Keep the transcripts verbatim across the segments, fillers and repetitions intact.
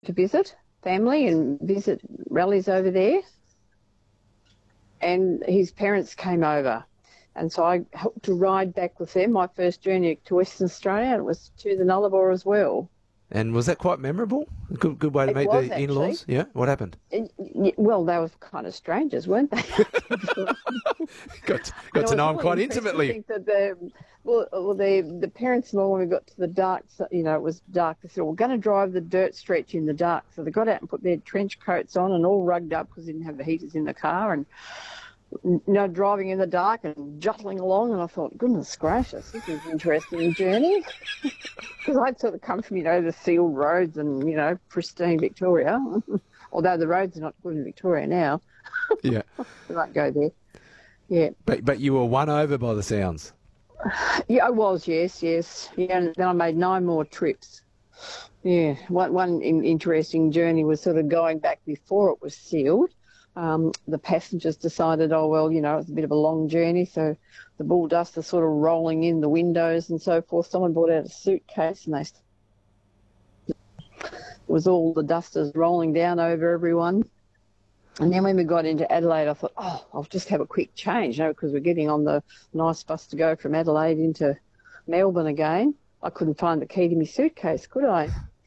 to visit family and visit rallies over there. And his parents came over. And so I helped to ride back with them, my first journey to Western Australia, and it was to the Nullarbor as well. And was that quite memorable? A good, good way to It meet was, the in-laws? actually. Yeah, what happened? It, y- well, they were kind of strangers, weren't they? got got to know them quite intimately. I think that the, well, well, the, the parents-in-law, when we got to the dark, you know, it was dark, they said, we're going to drive the dirt stretch in the dark. So they got out and put their trench coats on and all rugged up because they didn't have the heaters in the car, and you know, driving in the dark and juttling along, and I thought, goodness gracious, this is an interesting journey. Because I'd sort of come from, you know, the sealed roads and, you know, pristine Victoria, although the roads are not good in Victoria now. Yeah. We won't go there. Yeah. But but you were won over by the sounds. Yeah, I was, yes, yes. Yeah, and then I made nine more trips. Yeah, one, one interesting journey was sort of going back before it was sealed. Um, the passengers decided, oh, well, you know, it's a bit of a long journey, so the bull dust is sort of rolling in the windows and so forth. Someone brought out a suitcase and they it was all the dusters rolling down over everyone. And then when we got into Adelaide, I thought, oh, I'll just have a quick change, you know, because we're getting on the nice bus to go from Adelaide into Melbourne again. I couldn't find the key to my suitcase, could I?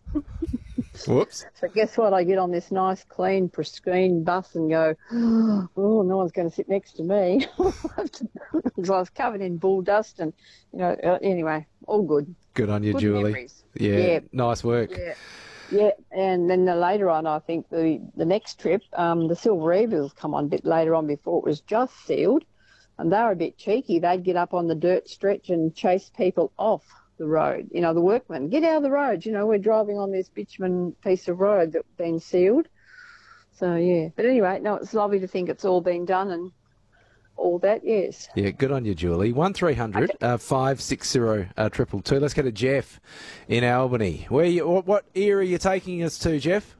Whoops. So guess what? I get on this nice, clean, pristine bus and go, oh, no one's going to sit next to me. Because I was covered in bull dust and, you know, uh, anyway, all good. Good on you, good Julie. Memories. Yeah, yeah, nice work. Yeah, yeah. And then the later on, I think the, the next trip, um, the Silver Eagles come on a bit later on before it was just sealed, and they were a bit cheeky. They'd get up on the dirt stretch and chase people off the road, you know, the workmen, get out of the road, you know, we're driving on this bitumen piece of road that's been sealed. So, yeah. But anyway, no, it's lovely to think it's all been done and all that, yes. Yeah, good on you, Julie. one three hundred five six zero triple two. Let's go to Jeff in Albany. Where you, what, what era are you taking us to, Jeff?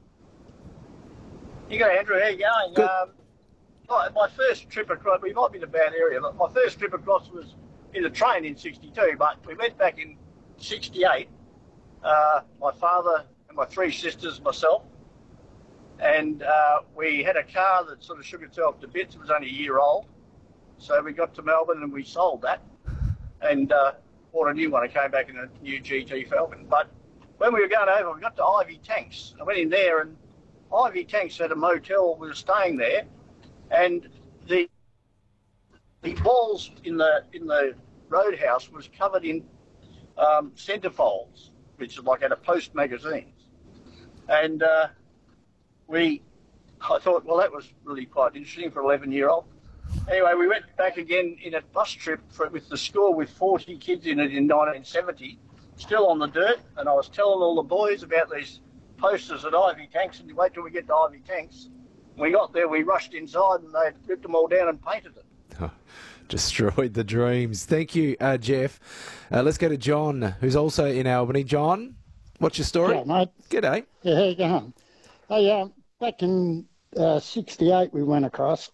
You go, Andrew. How you going? Good. Um, my, my first trip across, we might be in a bad area, but my first trip across was in a train in sixty-two, but we went back in sixty-eight, uh, my father and my three sisters, myself, and uh, we had a car that sort of shook itself to bits. It was only a year old, so we got to Melbourne and we sold that and uh, bought a new one. I came back in a new G T Falcon. But when we were going over, we got to Ivy Tanks. I went in there, and Ivy Tanks had a motel. We were staying there, and the the walls in the in the roadhouse was covered in um, centerfolds, which is like out of Post magazines. And uh, we, I thought, well, that was really quite interesting for an eleven-year-old. Anyway, we went back again in a bus trip for, with the school with forty kids in it in nineteen seventy, still on the dirt, and I was telling all the boys about these posters at Ivy Tanks, and you wait till we get to Ivy Tanks. When we got there, we rushed inside, and they ripped them all down and painted it. Oh, destroyed the dreams. Thank you, uh, Jeff. Uh, let's go to John, who's also in Albany. John, what's your story? Yeah, mate. G'day. Yeah, how you going? Hey, uh, back in uh, sixty-eight we went across,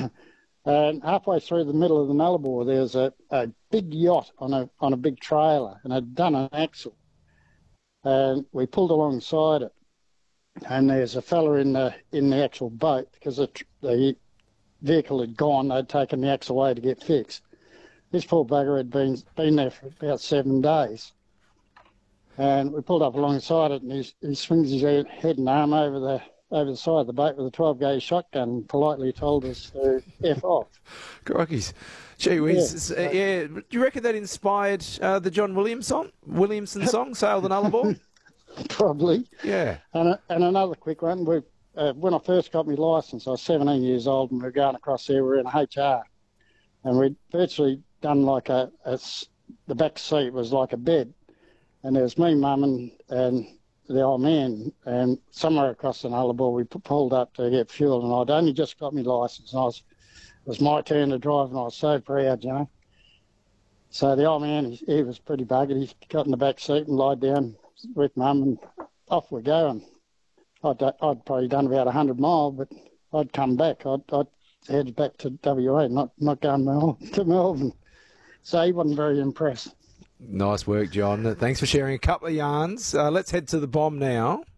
and halfway through the middle of the Nullarbor there was a, a big yacht on a on a big trailer, and had done an axle. And we pulled alongside it, and there's a fella in the in the actual boat because the, the vehicle had gone. They'd taken the axle away to get fixed. This poor bugger had been been there for about seven days. And we pulled up alongside it, and he, he swings his head and arm over the over the side of the boat with a twelve gauge shotgun and politely told us to F off. Crikey's. Gee whiz. Yeah. Uh, yeah. Do you reckon that inspired uh, the John Williams song, Williamson song, Sail the Nullarbor? Probably. Yeah. And, and another quick one. We, uh, when I first got my licence, I was seventeen years old, and we were going across there. We were in a H R. And we'd virtually done like a, a the back seat was like a bed. And there was me, mum, and, and the old man, and somewhere across the Nullarbor we pulled up to get fuel, and I'd only just got my licence, and I was, it was my turn to drive, and I was so proud, you know. So the old man, he, he was pretty buggered. He got in the back seat and lied down with mum, and off we go. And I'd, I'd probably done about one hundred mile, but I'd come back. I'd, I'd head back to W A, not, not going Mel- to Melbourne. So he wasn't very impressed. Nice work, John. Thanks for sharing a couple of yarns. Uh, let's head to the bomb now.